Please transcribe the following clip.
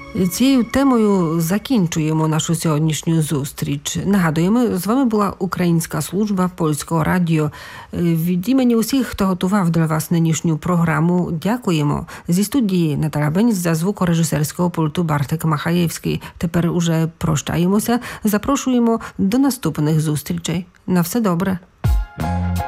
Цією темою закінчуємо нашу сьогоднішню зустріч. Нагадуємо, з вами була Українська служба Польського радіо. Від імені усіх, хто готував для вас нинішню програму, дякуємо. Зі студії Наталя Бенць, за звукорежисерського пульту Бартек Махаєвський. Тепер уже прощаємося. Запрошуємо до наступних зустрічей. На все добре.